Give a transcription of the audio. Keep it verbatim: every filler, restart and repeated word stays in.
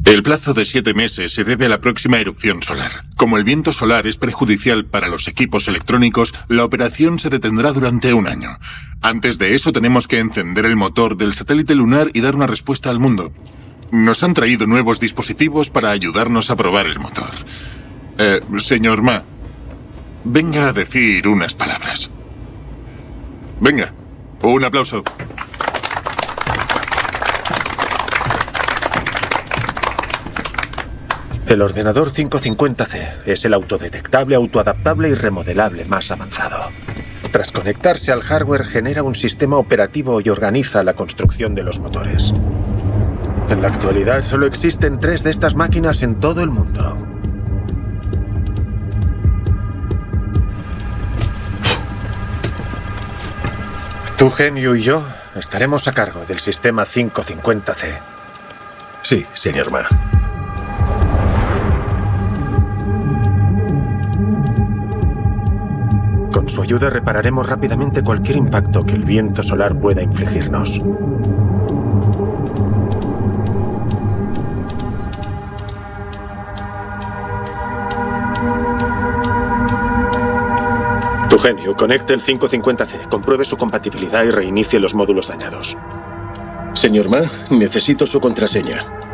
El plazo de siete meses se debe a la próxima erupción solar. Como el viento solar es perjudicial para los equipos electrónicos, la operación se detendrá durante un año. Antes de eso tenemos que encender el motor del satélite lunar y dar una respuesta al mundo. Nos han traído nuevos dispositivos para ayudarnos a probar el motor. Eh, señor Ma, venga a decir unas palabras. Venga, un aplauso. El ordenador quinientos cincuenta C es el autodetectable, autoadaptable y remodelable más avanzado. Tras conectarse al hardware, genera un sistema operativo y organiza la construcción de los motores. En la actualidad solo existen tres de estas máquinas en todo el mundo. Tu genio y yo estaremos a cargo del sistema quinientos cincuenta C. Sí, señor Ma. Con su ayuda repararemos rápidamente cualquier impacto que el viento solar pueda infligirnos. Tu genio, conecte el quinientos cincuenta C, compruebe su compatibilidad y reinicie los módulos dañados. Señor Ma, necesito su contraseña.